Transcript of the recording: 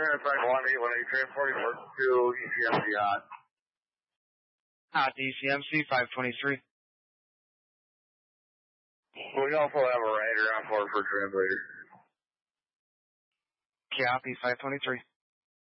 Intersect 1818, transporting work to ECMC hot. Hot ECMC 523. We also have a rider on board for translator. Copy 523.